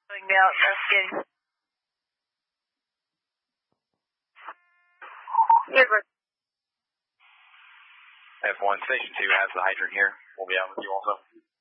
Going out, that's good. F1 Station 2 has the hydrant here. We'll be out with you also.